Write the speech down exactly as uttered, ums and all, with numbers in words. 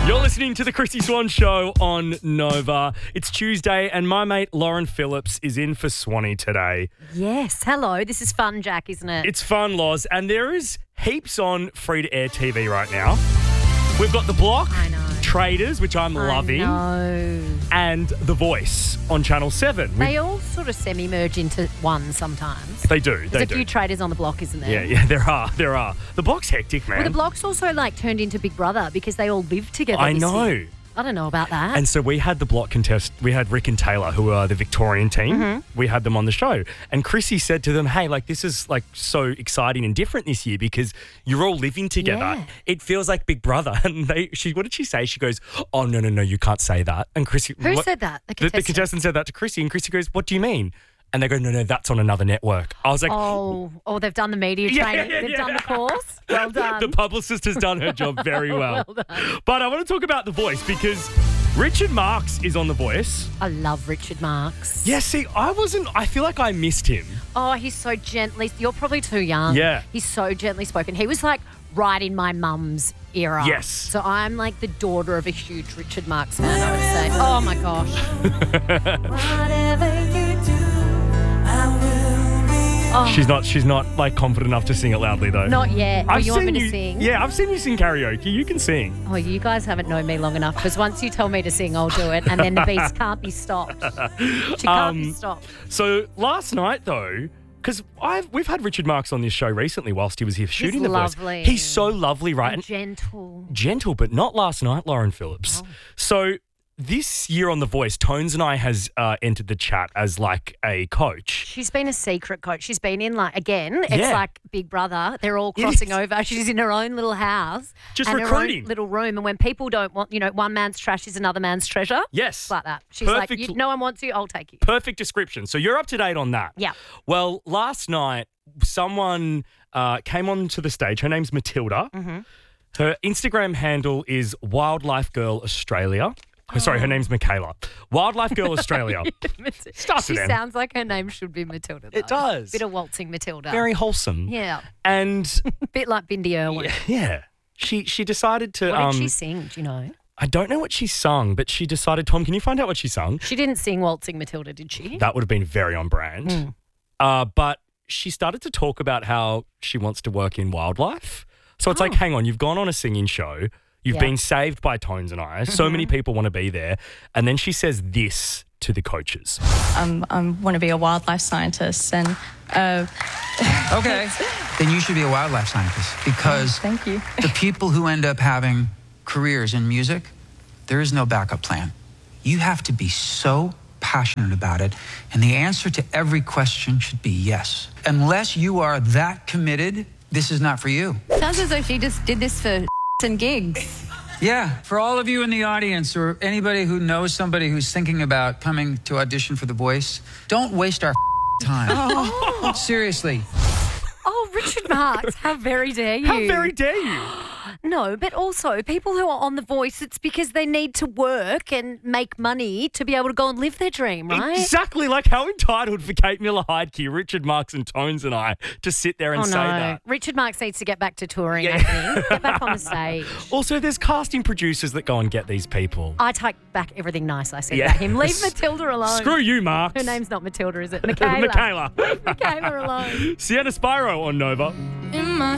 You're listening to the Chrissy Swan Show on Nova. It's Tuesday and my mate Lauren Phillips is in for Swanee today. Yes, hello. This is fun, Jack, isn't it? It's fun, Loz, and there is heaps on free-to-air T V right now. We've got The Block, I know. Traders, which I'm I loving, know. and The Voice on Channel seven. They all sort of semi-merge into one sometimes. They do, There's they a do. few traders on The Block, isn't there? Yeah, yeah, there are, there are. The Block's hectic, man. Well, The Block's also like turned into Big Brother because they all live together. I this know. year. I don't know about that. And so we had the Block contest. We had Rick and Taylor, who are the Victorian team. Mm-hmm. We had them on the show. And Chrissy said to them, hey, like, this is, like, so exciting and different this year because you're all living together. Yeah. It feels like Big Brother. And they, she, what did she say? She goes, oh, no, no, no, you can't say that. And Chrissy... Who what- said that? The The, contestant. the contestant said that to Chrissy. And Chrissy goes, what do you mean? And they go, no, no, that's on another network. I was like... Oh, oh, they've done the media Yeah, training. yeah, they've yeah. done the course. Well done. The publicist has done her job very well. Well done. But I want to talk about The Voice because Richard Marx is on The Voice. I love Richard Marx. Yeah, see, I wasn't... I feel like I missed him. Oh, he's so gently... You're probably too young. Yeah. He's so gently spoken. He was like right in my mum's era. Yes. So I'm like the daughter of a huge Richard Marx fan, I would say. Oh, my gosh. Whatever you do, I will be... Oh, She's not. She's not like confident enough to sing it loudly though. not yet. Oh, I've you want seen me to you, sing? Yeah, I've seen you sing karaoke. You can sing. Oh, you guys haven't known me long enough because once you tell me to sing, I'll do it. And then the beast can't be stopped. She can't be Um, stopped. So last night though, because I've we've had Richard Marx on this show recently whilst he was here shooting The lovely. Voice. He's so lovely, right? And Gentle. gentle, but not last night, Lauren Phillips. Oh. So this year on The Voice, Tones and I has uh, entered the chat as like a coach. She's been a secret coach. She's been in like, again, it's Yeah. like Big Brother. They're all It crossing is. over. She's in her own little house. Just and recruiting. her own little room. And when people don't want, you know, one man's trash is another man's treasure. Yes. It's like that. She's like, Perfect- you, no one wants you, I'll take you. Perfect description. So you're up to date on that. Yeah. Well, last night, someone uh, came onto the stage. Her name's Matilda. Mm-hmm. Her Instagram handle is Wildlife Girl Australia. Oh. Sorry, her name's Michaela. Wildlife Girl Australia. Starts She with M. sounds like her name should be Matilda. It though. does. Bit of waltzing Matilda. Very wholesome. Yeah. And Bit like Bindi Irwin. yeah, she she decided to. What did um, she sing? Do you know? I don't know what she sung, but she decided. Tom, can you find out what she sung? She didn't sing Waltzing Matilda, did she? That would have been very on brand. Mm. Uh, but she started to talk about how she wants to work in wildlife. So it's like, Oh. hang on, you've gone on a singing show. You've Yeah. been saved by Tones and I. So many people want to be there. And then she says this to the coaches. Um, I want to be a wildlife scientist, and uh, Okay. Then you should be a wildlife scientist because thank you. the people who end up having careers in music, there is no backup plan. You have to be so passionate about it, and the answer to every question should be yes. Unless you are that committed, this is not for you. Sounds as though she just did this for and gigs. Yeah, for all of you in the audience or anybody who knows somebody who's thinking about coming to audition for The Voice, don't waste our time. Seriously. Oh, Richard Marx, how very dare you? How very dare you? No, but also people who are on The Voice, it's because they need to work and make money to be able to go and live their dream, right? Exactly. Like how entitled for Kate Miller-Heidke, Richard Marx and Tones and I to sit there and Oh, say no. that. Richard Marx needs to get back to touring, Yeah. I think. Get back on the stage. Also, there's casting producers that go and get these people. I take back everything nice I said Yeah. about him. Leave Matilda alone. Screw you, Marx. Her name's not Matilda, is it? Michaela. Michaela. Michaela alone. Sienna Spyro on Nova. In my